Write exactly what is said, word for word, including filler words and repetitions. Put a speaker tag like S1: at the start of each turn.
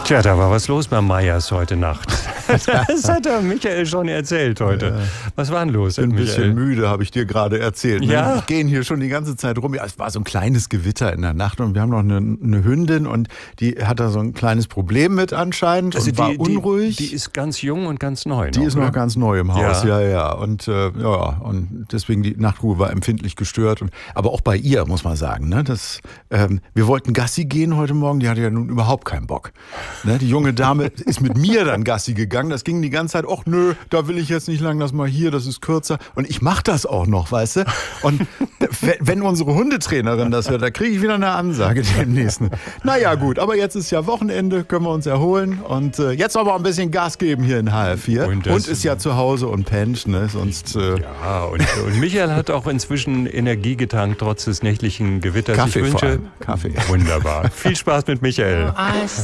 S1: Tja, da war was los bei Meyers heute Nacht. Das hat der Michael schon erzählt heute.
S2: Ja.
S1: Was war denn los?
S2: Ich bin ein
S1: Michael?
S2: bisschen müde, habe ich dir gerade erzählt. Ne?
S1: Ja?
S2: Wir gehen hier schon die ganze Zeit rum. Ja, es war so ein kleines Gewitter in der Nacht und wir haben noch eine, eine Hündin und die hat da so ein kleines Problem mit anscheinend
S1: Also
S2: und war
S1: die,
S2: unruhig.
S1: Die, die ist ganz jung und ganz neu.
S2: Die
S1: noch,
S2: ist noch
S1: ne?
S2: ganz neu im Haus,
S1: Ja.
S2: ja, ja. Und äh, ja, und deswegen die Nachtruhe war empfindlich gestört. Und, aber auch bei ihr, muss man sagen. Ne, das, ähm, wir wollten Gassi gehen heute Morgen, die hatte ja nun überhaupt keinen Bock. Ne, die junge Dame ist mit mir dann Gassi gegangen. Das ging die ganze Zeit, ach nö, da will ich jetzt nicht lang, lass mal hier, das ist kürzer. Und ich mach das auch noch, weißt du. Und wenn unsere Hundetrainerin das hört, da kriege ich wieder eine Ansage demnächst. Naja gut, aber jetzt ist ja Wochenende, können wir uns erholen. Und äh, jetzt aber ein bisschen Gas geben hier in H F vier.
S1: Und
S2: Und,
S1: das-
S2: ist ja zu Hause und pennt, ne? Sonst äh,
S1: Ja, und, und Michael hat auch inzwischen Energie getankt, trotz des nächtlichen Gewitters.
S2: Kaffee
S1: ich
S2: vor
S1: wünsche,
S2: allem. Kaffee.
S1: Wunderbar. Viel Spaß mit Michael.